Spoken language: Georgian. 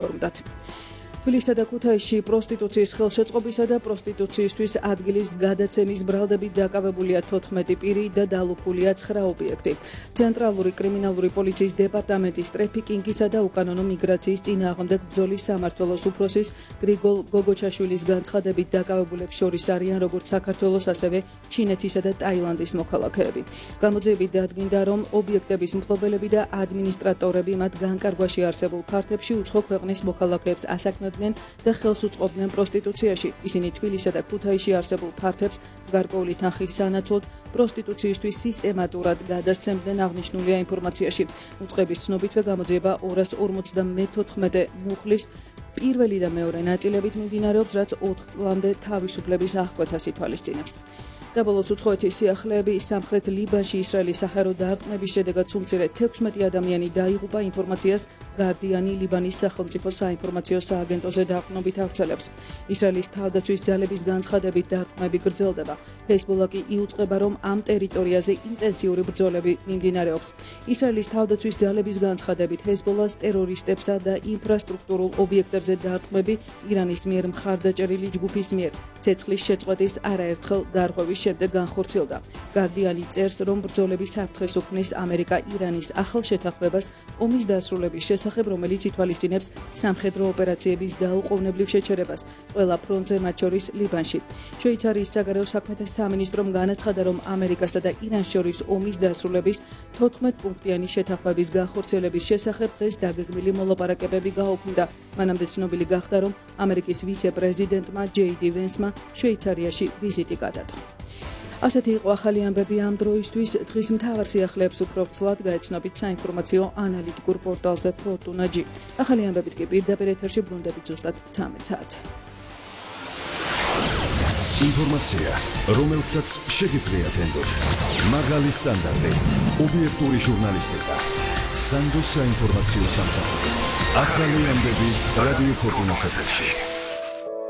ფორმდათ. თბილისსა და ქუთაისში პროსტიტუციის ხელშეწყობისა და პროსტიტუციისთვის ადგილის გადაცემის ბრალდებით დაკავებულია 14 პირი და დალუქულია 9 ობიექტი. ცენტრალური კრიმინალური პოლიციის დეპარტამენტის ტრეფიკინგისა და უკანონო მიგრაციის წინააღმდეგ ბრძოლის სამმართველოს უფროსის გრიგოლ გოგოჩაშვილის განცხადებით დაკავებულებს შორის არიან როგორც საქართველოს, ასევე ჩინეთისა და ტაილანდის მოქალაქეები. გამოძიებით დადგინდა, რომ ობიექტების მფლობელები და ადმინისტრატორები მათ განკარგვაში არსებულ ფართებში უცხო ქვეყნის მოქალაქეებს ასაქმებდნენ და ხელს უწყობდნენ პროსტიტუციაში. ისინი თბილისსა და ქუთაისში არსებულ ფართებს გარკვეული თანხის სანაცვლოდ პროსტიტუციისთვის სისტემატურად გადასცემდნენ აღნიშნულია ინფორმაციაში. უწყების ცნობითვე გამოძიება 254 მუხლის პირველი და მეორე ნაწილებით მიმდინარეობს, რაც 4 წლამდე თავისუფლების აღკვეთას ითვალისწინებს. დაბოლოს უცხოეთის სიახლეები სამხრეთ ლიბანში ისრაელის საჰაერო დარტყმების შედეგად სულ მცირე 16 ადამიანი დაიღუპა ინფორმაციას გარდიანი ლიბანის სახელმწიფო საინფორმაციო სააგენტოზე დაყრდნობით ავრცელებს. ისრაელის თავდაცვის ძალების განცხადებით დარტყმები გრძელდება. ჰეზბოლა კი იუწყება, რომ ამ ტერიტორიაზე ინტენსიური ბრძოლები მიმდინარეობს. ისრაელის თავდაცვის ძალების განცხადებით ჰეზბოლას ტერორისტებსა და ინფრასტრუქტურულ ობიექტებზე დარტყმები ირანის მიერ მხარდაჭერილი ჯგუფის მიერ ცეცხლის შეწყვეტის არაერთხელ დარღვევის შემდეგ განხორციელდა. გარდიანი წერს, რომ ბრძოლები საფრთხეს უქმნის ამერიკა ირანის ახალ შეთანხმებას ომის დასრულების შესახებ, რომელიც ითვალისწინებს სამხედრო ოპერაციების დაუყოვნებლივ შეჩერებას ყველა ფრონტზე, მათ შორის ლიბანში. შვეიცარიის საგარეო საქმეთა სამინისტრომ განაცხადა, რომ ამერიკასა და ირანს შორის ომის დასრულების 14 პუნქტიანი შეთანხმების განხორციელების შესახებ დღეს დაგეგმილი მოლაპარაკებები გაუქმდა. მანამდე ცნობილი გახდა, რომ ამერიკის ვიცე-პრეზიდენტმა ჯეი-დი ვენსმა შვეიცარიაში ვიზიტი გადადო. ასეთი იყო ახალი ამბები ამ დროისთვის. დღის მთავარ სიახლეებს უფრო ვრცლად გაეცნობით საინფორმაციო ანალიტიკურ პორტალზე Fortuna G. ახალი ამბებით კი პირდაპირ ეთერში ბრუნდებით ზუსტად 13 საათზე. ინფორმაცია, რომელსაც შეგიძლიათ ენდოთ. მაღალი სტანდარტი, ობიექტური ჟურნალისტიკა. სანდოს საინფორმაციო სამსახური. ახალი ამბები რადიო Fortuna's ეთერში.